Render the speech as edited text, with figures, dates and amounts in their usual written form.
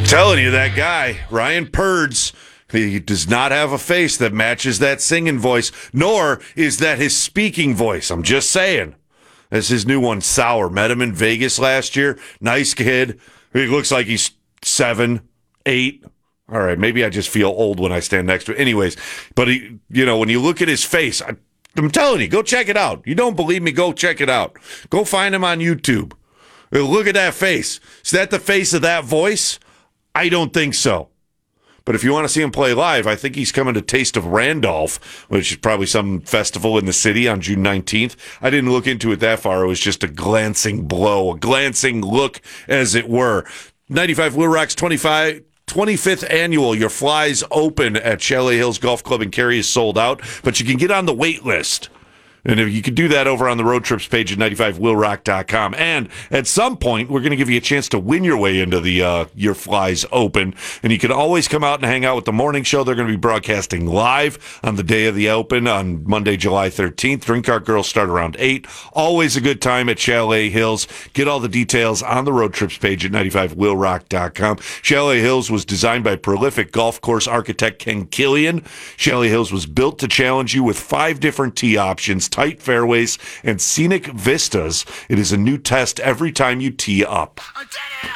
Telling you, that guy, Ryan Purds, he does not have a face that matches that singing voice, nor is that his speaking voice. I'm just saying. That's his new one, Sauer. Met him in Vegas last year. Nice kid. He looks like he's 7, 8. All right, maybe I just feel old when I stand next to him. Anyways, but he, when you look at his face, I'm telling you, go check it out. You don't believe me? Go check it out. Go find him on YouTube. Look at that face. Is that the face of that voice? I don't think so. But if you want to see him play live, I think he's coming to Taste of Randolph, which is probably some festival in the city on June 19th. I didn't look into it that far. It was just a glancing blow, a glancing look, as it were. 95 Wheel Rock's 25th annual. Your Flies Open at Chalet Hills Golf Club in Cary is sold out, but you can get on the wait list. And if you can do that over on the road trips page at 95wheelrock.com. And at some point, we're going to give you a chance to win your way into the Your Flies Open. And you can always come out and hang out with the morning show. They're going to be broadcasting live on the day of the Open on Monday, July 13th. Drink Cart Girls start around 8. Always a good time at Chalet Hills. Get all the details on the road trips page at 95wheelrock.com. Chalet Hills was designed by prolific golf course architect Ken Killian. Chalet Hills was built to challenge you with 5 different tee options, tight fairways, and scenic vistas. It is a new test every time you tee up.